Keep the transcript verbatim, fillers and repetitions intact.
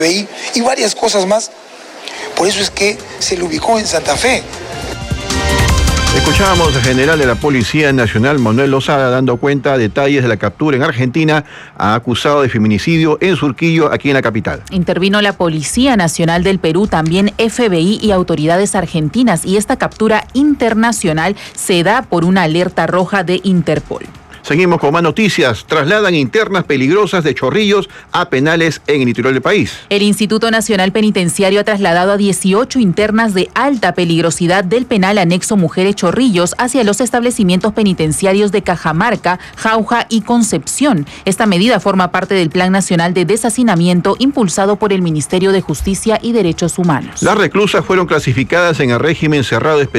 y varias cosas más. Por eso es que se le ubicó en Santa Fe. Escuchábamos al general de la Policía Nacional, Manuel Lozada, dando cuenta de detalles de la captura en Argentina a acusado de feminicidio en Surquillo, aquí en la capital. Intervino la Policía Nacional del Perú, también F B I y autoridades argentinas, y esta captura internacional se da por una alerta roja de Interpol. Seguimos con más noticias. Trasladan internas peligrosas de Chorrillos a penales en el interior del país. El Instituto Nacional Penitenciario ha trasladado a dieciocho internas de alta peligrosidad del penal anexo Mujeres Chorrillos hacia los establecimientos penitenciarios de Cajamarca, Jauja y Concepción. Esta medida forma parte del Plan Nacional de Deshacinamiento impulsado por el Ministerio de Justicia y Derechos Humanos. Las reclusas fueron clasificadas en el régimen cerrado especial